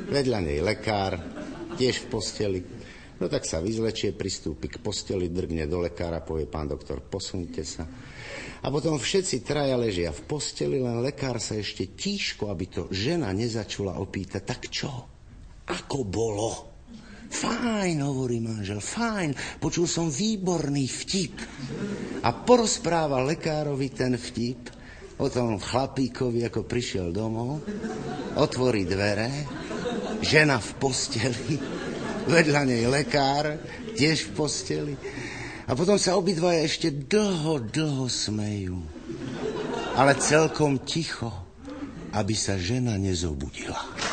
Vedľa nej lekár, tiež v posteli. No tak sa vyzlečie, pristúpi k posteli, drgne do lekára, povie: pán doktor, posuňte sa. A potom všetci traja ležia v posteli, len lekár sa ešte tížko, aby to žena nezačula, opýta: tak čo? Ako bolo? Fajn, hovorí manžel, fajn, počul som výborný vtip. A porozpráva lekárovi ten vtip o tom chlapíkovi, ako prišiel domov, otvorí dvere, žena v posteli, vedľa nej lekár, tiež v posteli. A potom sa obidvaja ešte dlho smejú. Ale celkom ticho, aby sa žena nezobudila.